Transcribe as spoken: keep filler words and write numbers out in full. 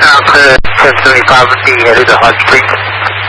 Alpha ten seventy-five would be headed to Hot Springs.